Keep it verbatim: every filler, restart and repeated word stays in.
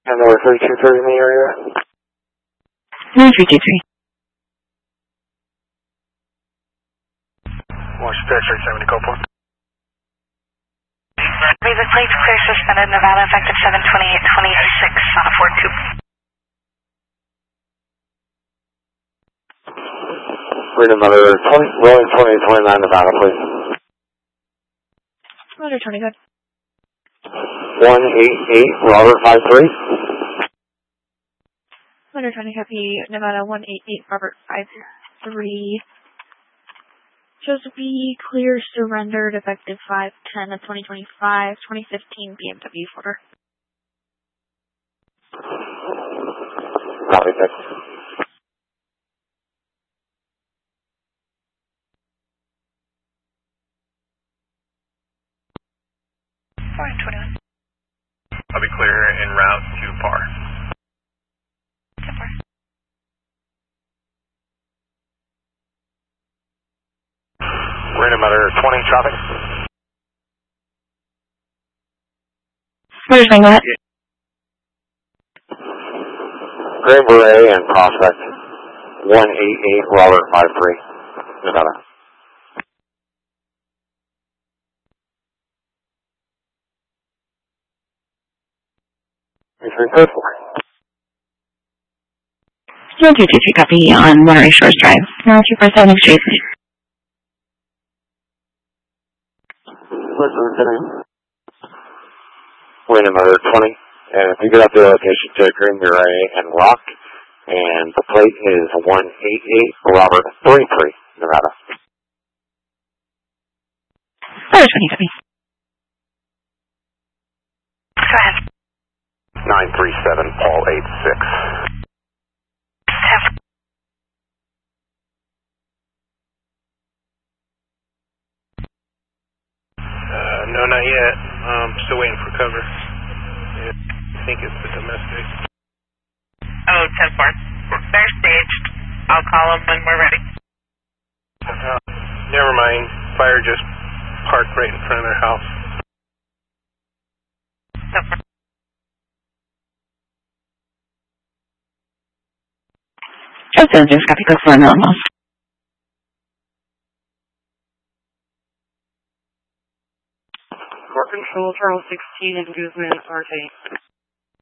And number thirty-two thirty in the area. nine three two three. Washington X-ray seventy, code four. Reason plate clear suspended Nevada effective seven twenty-eight twenty-six on a four two. Read another twenty, rolling twenty twenty-nine Nevada, please. Roger, twenty, good. one eight eight, Robert five three. Roger, twenty, copy, Nevada one eight eight, Robert five three. Shows to be clear surrendered effective five ten of twenty twenty-five, twenty fifteen B M W order. Copy, six. twenty-one. I'll be clear en route to par. To par. We're in another twenty traffic. Roger, twenty, go ahead. Green Beret and Prospect. one eight eight, Robert five three. Nevada. Three code four. nine two two three, copy, on Monterey Shores Drive. nine two four seven Street. Wait another twenty, and if you get up to the location to Green Beret and Rock, and the plate is one eight eight, Robert three three, Nevada. Roger, twenty, copy. Go ahead. nine three seven, Paul eight six. ten. Uh, no, not yet. Um, still waiting for cover. Yeah, I think it's the domestic. Oh, ten four. They're staged. I'll call them when we're ready. Uh, never mind. Fire just parked right in front of their house. ten four. Just just copy, go for a normal. Court Control, Charles sixteen and Guzman, R T.